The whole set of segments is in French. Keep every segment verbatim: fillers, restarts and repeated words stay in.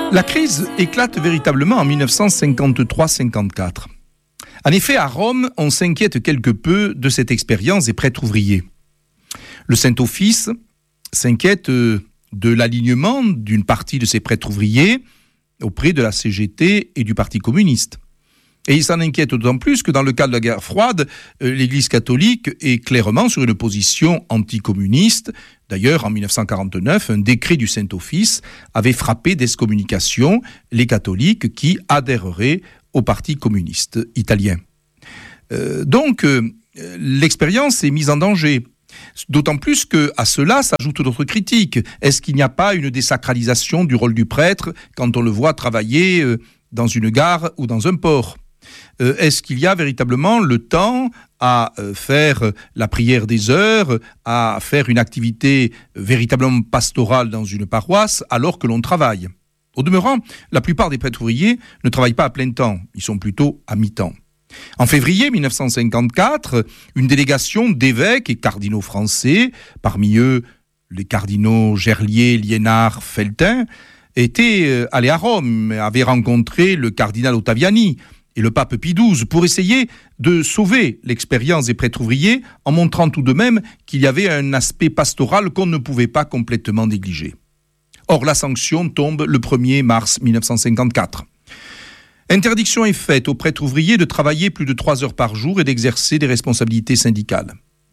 La crise éclate véritablement en dix-neuf cent cinquante-trois cinquante-quatre. En effet, à Rome, on s'inquiète quelque peu de cette expérience des prêtres ouvriers. Le Saint-Office s'inquiète de l'alignement d'une partie de ces prêtres ouvriers auprès de la C G T et du Parti communiste. Et il s'en inquiète d'autant plus que dans le cadre de la guerre froide, l'Église catholique est clairement sur une position anticommuniste. D'ailleurs, en dix-neuf cent quarante-neuf, un décret du Saint-Office avait frappé d'excommunication les catholiques qui adhéreraient au Parti communiste italien. Euh, donc, euh, l'expérience est mise en danger. D'autant plus qu'à cela s'ajoutent d'autres critiques. Est-ce qu'il n'y a pas une désacralisation du rôle du prêtre quand on le voit travailler euh, dans une gare ou dans un port ? Euh, est-ce qu'il y a véritablement le temps à euh, faire la prière des heures, à faire une activité véritablement pastorale dans une paroisse alors que l'on travaille ? Au demeurant, la plupart des prêtres ouvriers ne travaillent pas à plein temps, ils sont plutôt à mi-temps. En février dix-neuf cent cinquante-quatre, une délégation d'évêques et cardinaux français, parmi eux les cardinaux Gerlier, Liénard, Feltin, était allé à Rome, avait rencontré le cardinal Ottaviani et le pape Pie douze pour essayer de sauver l'expérience des prêtres ouvriers en montrant tout de même qu'il y avait un aspect pastoral qu'on ne pouvait pas complètement négliger. Or, la sanction tombe le premier mars dix-neuf cent cinquante-quatre. Interdiction est faite aux prêtres ouvriers de travailler plus de trois heures par jour et d'exercer des responsabilités syndicales.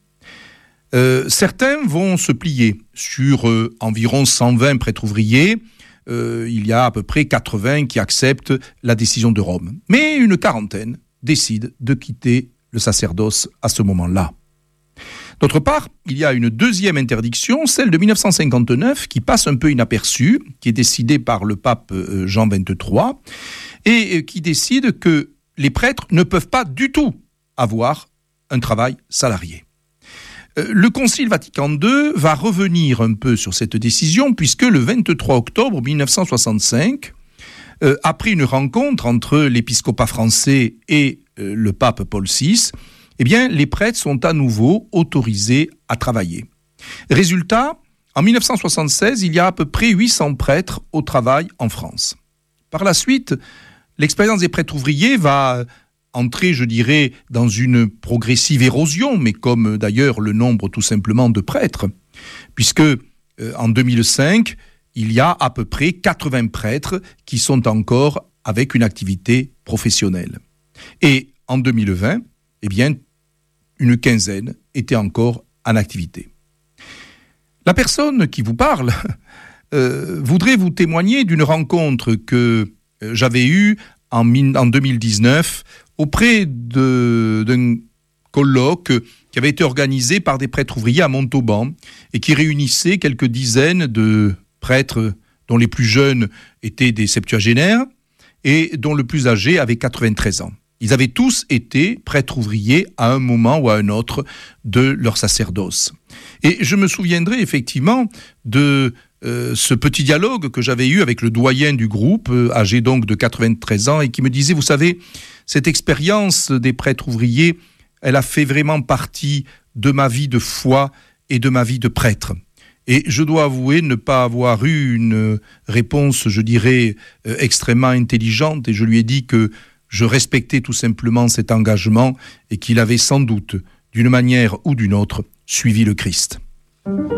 Euh, certains vont se plier. Sur euh, environ cent vingt prêtres ouvriers, euh, il y a à peu près quatre-vingts qui acceptent la décision de Rome. Mais une quarantaine décide de quitter le sacerdoce à ce moment-là. D'autre part, il y a une deuxième interdiction, celle de dix-neuf cent cinquante-neuf, qui passe un peu inaperçue, qui est décidée par le pape Jean vingt-trois, et qui décide que les prêtres ne peuvent pas du tout avoir un travail salarié. Le Concile Vatican deux va revenir un peu sur cette décision, puisque le vingt-trois octobre dix-neuf cent soixante-cinq, euh, après une rencontre entre l'épiscopat français et euh, le pape Paul six, eh bien, les prêtres sont à nouveau autorisés à travailler. Résultat, en dix-neuf cent soixante-seize, il y a à peu près huit cents prêtres au travail en France. Par la suite, l'expérience des prêtres ouvriers va entrer, je dirais, dans une progressive érosion, mais comme d'ailleurs le nombre tout simplement de prêtres, puisque euh, en deux mille cinq, il y a à peu près quatre-vingts prêtres qui sont encore avec une activité professionnelle. Et en deux mille vingt, eh bien, une quinzaine étaient encore en activité. La personne qui vous parle euh, voudrait vous témoigner d'une rencontre que euh, j'avais eue en, en deux mille dix-neuf auprès de, d'un colloque qui avait été organisé par des prêtres ouvriers à Montauban et qui réunissait quelques dizaines de prêtres dont les plus jeunes étaient des septuagénaires et dont le plus âgé avait quatre-vingt-treize ans. Ils avaient tous été prêtres ouvriers à un moment ou à un autre de leur sacerdoce. Et je me souviendrai effectivement de euh, ce petit dialogue que j'avais eu avec le doyen du groupe, euh, âgé donc de quatre-vingt-treize ans, et qui me disait, vous savez, cette expérience des prêtres ouvriers, elle a fait vraiment partie de ma vie de foi et de ma vie de prêtre. Et je dois avouer ne pas avoir eu une réponse, je dirais, euh, extrêmement intelligente, et je lui ai dit que je respectais tout simplement cet engagement et qu'il avait sans doute, d'une manière ou d'une autre, suivi le Christ.